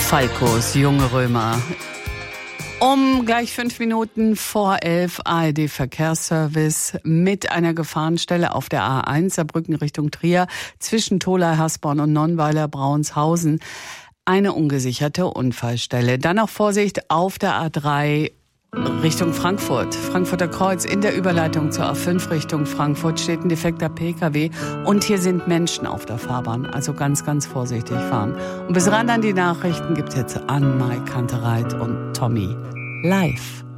Falkos Junge Römer. Um gleich 5 Minuten vor 11 ARD-Verkehrsservice mit einer Gefahrenstelle auf der A1 Saarbrücken Richtung Trier zwischen Tholey, Hasborn und Nonnweiler-Brauenshausen. Eine ungesicherte Unfallstelle. Dann noch Vorsicht auf der A3 Richtung Frankfurt. Frankfurter Kreuz in der Überleitung zur A5 Richtung Frankfurt steht ein defekter PKW und hier sind Menschen auf der Fahrbahn. Also ganz, ganz vorsichtig fahren. Und bis ran an die Nachrichten gibt's jetzt Ann-Mai Kantereit und Tommy live.